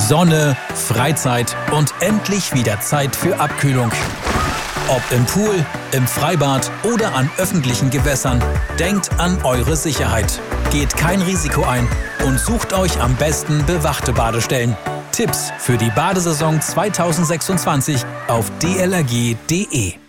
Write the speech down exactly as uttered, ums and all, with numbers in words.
Sonne, Freizeit und endlich wieder Zeit für Abkühlung. Ob im Pool, im Freibad oder an öffentlichen Gewässern, denkt an eure Sicherheit. Geht kein Risiko ein und sucht euch am besten bewachte Badestellen. Tipps für die Badesaison zweitausendsechsundzwanzig auf d l r g punkt d e.